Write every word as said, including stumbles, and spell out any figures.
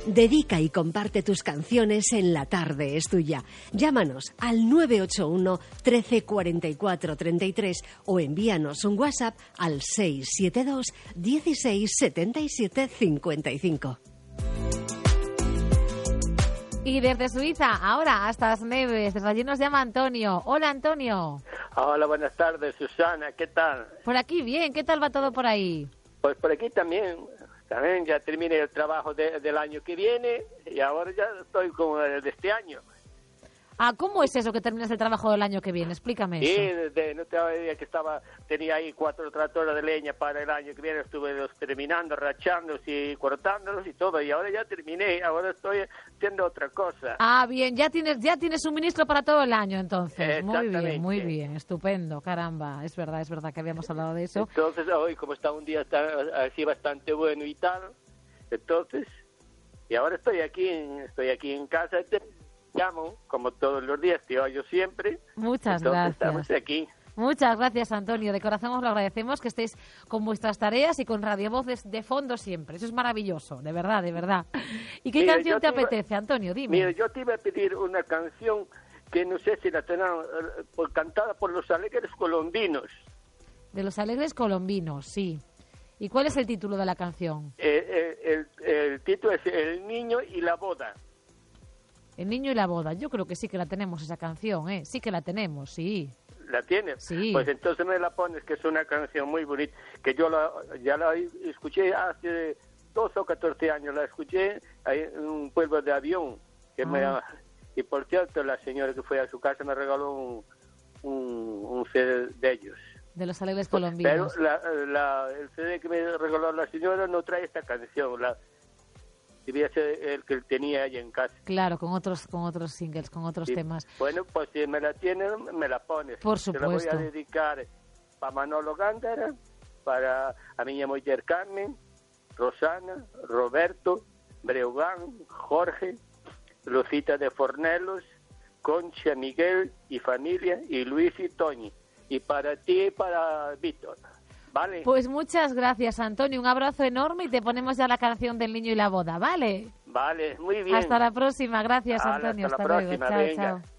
Dedica y comparte tus canciones en La Tarde es Tuya. Llámanos al nueve ocho uno, trece, cuarenta y cuatro, treinta y tres o envíanos un WhatsApp al seis siete dos, dieciséis, setenta y siete, cincuenta y cinco. Y desde Suiza, ahora hasta las Neves, desde allí nos llama Antonio. Hola, Antonio. Hola, buenas tardes, Susana, ¿qué tal? Por aquí bien, ¿qué tal va todo por ahí? Pues por aquí también, también ya terminé el trabajo de, del año que viene y ahora ya estoy como el de este año. Ah, ¿cómo es eso que terminas el trabajo del año que viene? Explícame Sí, eso. desde, no te había que estaba, tenía ahí cuatro tractores de leña para el año que viene, estuve los terminando, rachándolos y cortándolos y todo, y ahora ya terminé, ahora estoy haciendo otra cosa. Ah, bien, ya tienes ya tienes suministro para todo el año, entonces. Muy bien, muy Exactamente. bien, estupendo, caramba. Es verdad, es verdad que habíamos hablado de eso. Entonces hoy, como está un día tan- así bastante bueno y tal, entonces, y ahora estoy aquí, en- estoy aquí en casa, te llamo, como todos los días, te oyo siempre. Muchas Entonces, gracias. estamos aquí. Muchas gracias, Antonio. De corazón os lo agradecemos que estéis con vuestras tareas y con Radio Voz de, de fondo siempre. Eso es maravilloso, de verdad, de verdad. ¿Y qué Mira, canción yo te te iba- apetece, Antonio? Dime. Mira, yo te iba a pedir una canción que no sé si la tendrán, eh, por, cantada por los alegres colombinos. De los alegres colombinos, sí. ¿Y cuál es el título de la canción? Eh, eh, el, el título es El niño y la boda. El niño y la boda. Yo creo que sí que la tenemos esa canción, ¿eh? Sí que la tenemos, sí. ¿La tienes? Sí. Pues entonces me la pones, que es una canción muy bonita, que yo la, ya la escuché hace doce o catorce años, la escuché ahí en un pueblo de Avión, que Ah. me, y por cierto la señora que fue a su casa me regaló un, un, un C D de ellos. De los alegres Pero colombinos. la, la, el C D que me regaló la señora no trae esta canción, la debía ser el que tenía ella en casa. Claro, con otros con otros singles, con otros Sí. temas. Bueno, pues si me la tienen, me la pones. Por Te la voy supuesto. a dedicar para Manolo Gándara, para a miña muller Carmen, Rosana, Roberto, Breogán, Jorge, Lucita de Fornelos, Concha, Miguel y familia, y Luis y Toñi. Y para ti y para Víctor. ¿Vale? Pues muchas gracias, Antonio. Un abrazo enorme y te ponemos ya la canción del niño y la boda, ¿vale? Vale, muy bien. Hasta la próxima. Gracias, Hala, Antonio. hasta Hasta, la luego. próxima, Chao, venga. chao.